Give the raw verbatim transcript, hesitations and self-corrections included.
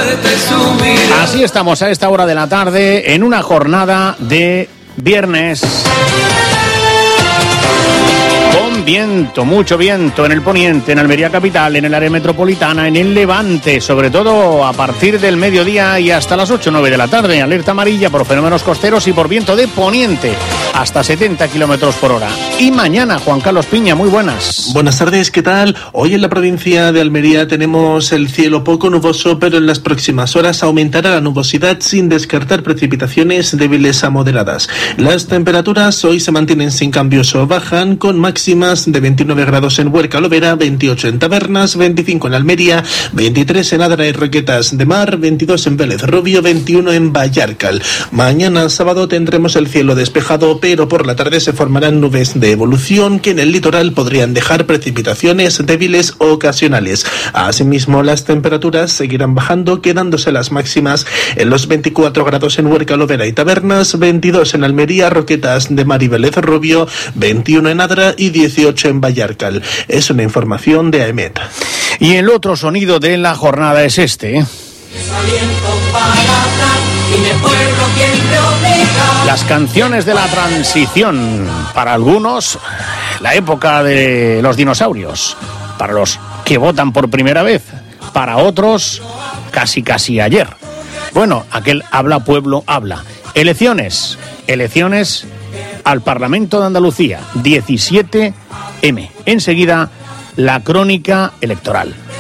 fuerte su mirada. Así estamos a esta hora de la tarde en una jornada de viernes. Con viento, mucho viento en el poniente, en Almería capital, en el área metropolitana, en el levante, sobre todo a partir del mediodía y hasta las ocho o nueve de la tarde. Alerta amarilla por fenómenos costeros y por viento de poniente, hasta setenta kilómetros por hora. Y mañana, Juan Carlos Piña, muy buenas. Buenas tardes, ¿qué tal? Hoy en la provincia de Almería tenemos el cielo poco nuboso, pero en las próximas horas aumentará la nubosidad sin descartar precipitaciones débiles a moderadas. Las temperaturas hoy se mantienen sin cambios o bajan, con máximas de veintinueve grados en Huerca Lovera, veintiocho en Tabernas, veinticinco en Almería, veintitrés en Adra y Roquetas de Mar, veintidós en Vélez Rubio, veintiuno en Vallarcal. Mañana sábado tendremos el cielo despejado, pero por la tarde se formarán nubes de evolución que en el litoral podrían dejar precipitaciones débiles o ocasionales. Asimismo, las temperaturas seguirán bajando, quedándose las máximas en los veinticuatro grados en Huerca Lovera y Tabernas, veintidós en Almería, Roquetas de Mar y Vélez Rubio, veintiuno en Adra y dieciocho en Vallarcal. Es una información de A E M E T. Y el otro sonido de la jornada es este, ¿eh? Las canciones de la transición. Para algunos, la época de los dinosaurios. Para los que votan por primera vez. Para otros, casi casi ayer. Bueno, aquel habla pueblo habla. Elecciones. Elecciones al Parlamento de Andalucía, diecisiete eme. Enseguida, la crónica electoral.